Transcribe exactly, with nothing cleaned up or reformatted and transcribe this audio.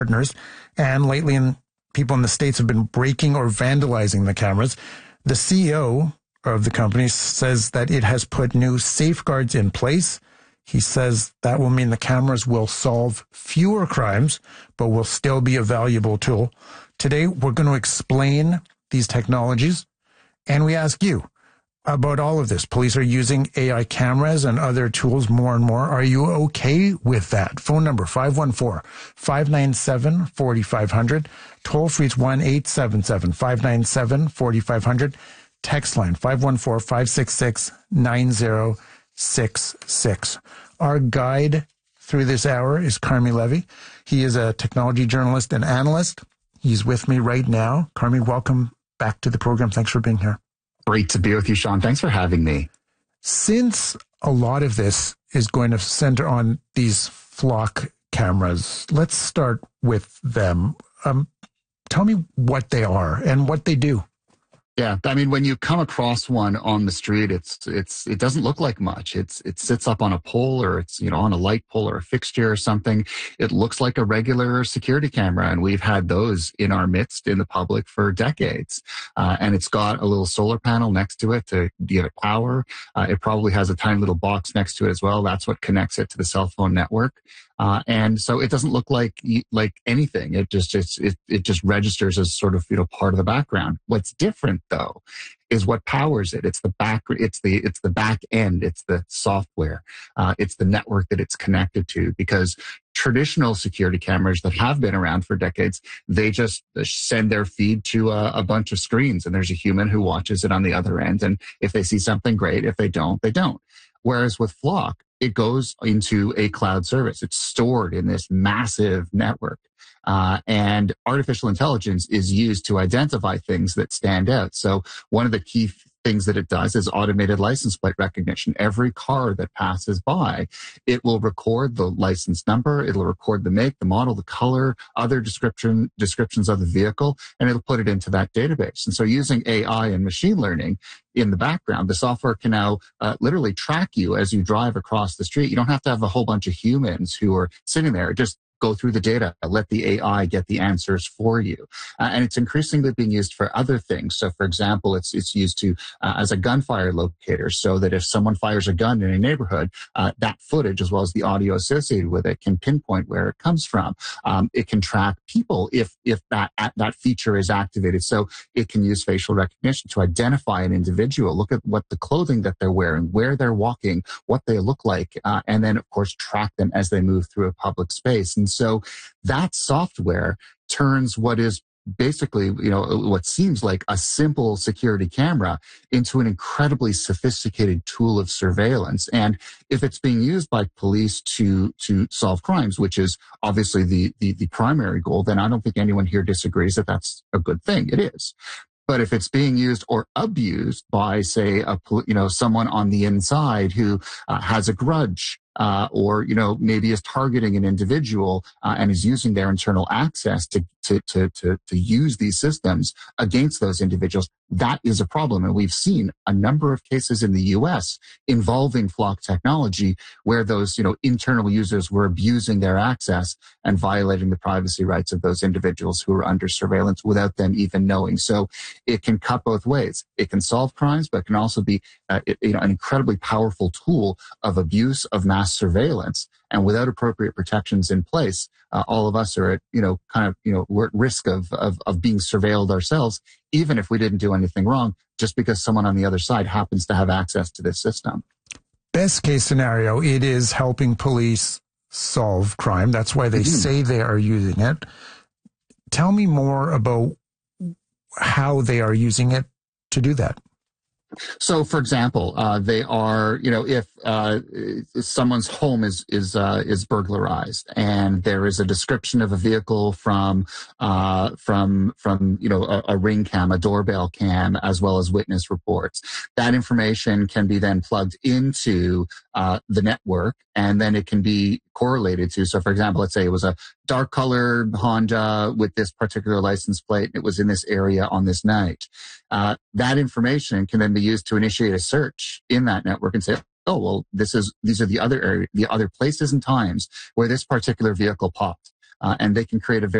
partners. And lately, in, people in the States have been breaking or vandalizing the cameras. The C E O of the company says that it has put new safeguards in place. He says that will mean the cameras will solve fewer crimes, but will still be a valuable tool. Today, we're going to explain these technologies, and we ask you about all of this. Police are using A I cameras and other tools more and more. Are you okay with that? Phone number five one four, five nine seven, four five zero zero. Toll free is one eight seven seven, five nine seven, four five zero zero. Text line five one four, five six six, nine zero six six. Our guide through this hour is Carmi Levy. He is a technology journalist and analyst. He's with me right now. Carmi, welcome back to the program. Thanks for being here. Great to be with you, Sean. Thanks for having me. Since a lot of this is going to center on these flock cameras, let's start with them. Um, tell me what they are and what they do. Yeah, I mean, when you come across one on the street, it's it's it doesn't look like much. It's it sits up on a pole, or it's, you know, on a light pole or a fixture or something. It looks like a regular security camera, and we've had those in our midst in the public for decades. Uh, and it's got a little solar panel next to it to give it power. Uh, it probably has a tiny little box next to it as well. That's what connects it to the cell phone network. Uh, and so it doesn't look like like anything. It just it's, it it just registers as sort of, you know, part of the background. What's different though is what powers it. It's the back. It's the it's the back end. It's the software. Uh, it's the network that it's connected to. Because traditional security cameras that have been around for decades, they just send their feed to a, a bunch of screens, and there's a human who watches it on the other end. And if they see something, great. If they don't, they don't. Whereas with Flock, it goes into a cloud service. It's stored in this massive network. Uh, and artificial intelligence is used to identify things that stand out. So one of the key f- things that it does is automated license plate recognition. Every car that passes by, it will record the license number, it'll record the make, the model, the color, other description descriptions of the vehicle, and it'll put it into that database. And so using A I and machine learning in the background, the software can now uh, literally track you as you drive across the street. You don't have to have a whole bunch of humans who are sitting there. Just go through the data, let the A I get the answers for you. Uh, and it's increasingly being used for other things. So for example, it's it's used to uh, as a gunfire locator, so that if someone fires a gun in a neighborhood, uh, that footage, as well as the audio associated with it, can pinpoint where it comes from. Um, it can track people if if that that feature is activated. So it can use facial recognition to identify an individual, look at what the clothing that they're wearing, where they're walking, what they look like, uh, and then of course track them as they move through a public space. And so that software turns what is basically, you know, what seems like a simple security camera into an incredibly sophisticated tool of surveillance. And if it's being used by police to to solve crimes, which is obviously the the, the primary goal, then I don't think anyone here disagrees that that's a good thing. It is. But if it's being used or abused by, say, a you know someone on the inside who uh, has a grudge, uh, or you know maybe is targeting an individual uh, and is using their internal access to to to to to use these systems against those individuals, that is a problem. And we've seen a number of cases in the U S involving Flock technology where those you know internal users were abusing their access and violating the privacy rights of those individuals who are under surveillance without them even knowing. So it can cut both ways. It can solve crimes, but it can also be uh, it, you know, an incredibly powerful tool of abuse of mass surveillance. And without appropriate protections in place, uh, all of us are at, you know, kind of, you know, we're at risk of, of, of being surveilled ourselves, even if we didn't do anything wrong, just because someone on the other side happens to have access to this system. Best case scenario, it is helping police solve crime. That's why they mm-hmm. say they are using it. Tell me more about how they are using it to do that. So, for example, uh, they are, you know, if uh, someone's home is is uh, is burglarized, and there is a description of a vehicle from uh, from from you know a, a ring cam, a doorbell cam, as well as witness reports. That information can be then plugged into uh, the network, and then it can be correlated to. So, for example, let's say it was a dark colored Honda with this particular license plate. It was in this area on this night. Uh, that information can then be used to initiate a search in that network and say, oh, well, this is, these are the other area, the other places and times where this particular vehicle popped. uh, and they can create a very